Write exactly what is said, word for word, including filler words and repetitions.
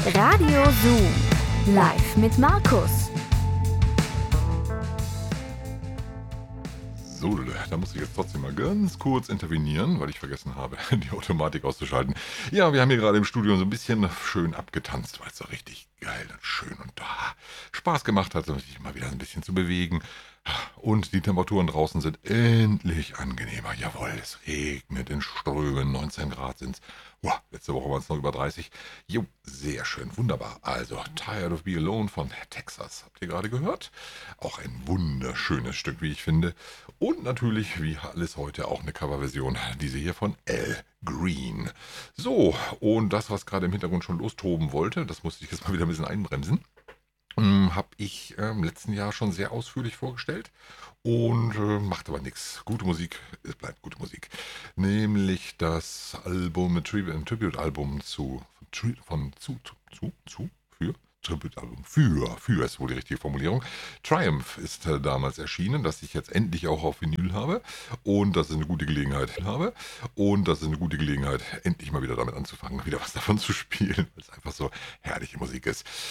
Radio Zoom. Live mit Markus. So, da muss ich jetzt trotzdem mal ganz kurz intervenieren, weil ich vergessen habe, die Automatik auszuschalten. Ja, wir haben hier gerade im Studio so ein bisschen schön abgetanzt, weil es so richtig geil und schön und ah, Spaß gemacht hat, sich mal wieder ein bisschen zu bewegen. Und die Temperaturen draußen sind endlich angenehmer. Jawohl, es regnet in Strömen, neunzehn Grad sind es. Wow, letzte Woche waren es noch über dreißig. Jo, sehr schön, wunderbar. Also, Tired of Being Alone von Texas, habt ihr gerade gehört? Auch ein wunderschönes Stück, wie ich finde. Und natürlich, wie alles heute, auch eine Coverversion, diese hier von Al Green. So, und das, was gerade im Hintergrund schon lostoben wollte, das musste ich jetzt mal wieder ein bisschen einbremsen. Habe ich äh, im letzten Jahr schon sehr ausführlich vorgestellt und äh, macht aber nichts. Gute Musik, es bleibt gute Musik. Nämlich das Album, ein Tribute- ein Tribute-Album zu, von, von zu, zu, zu, zu, für, Tribute-Album für, für ist wohl die richtige Formulierung. Triumph ist äh, damals erschienen, das ich jetzt endlich auch auf Vinyl habe und das ist eine gute Gelegenheit habe und das ist eine gute Gelegenheit, endlich mal wieder damit anzufangen, wieder was davon zu spielen, weil es einfach so herrliche Musik ist.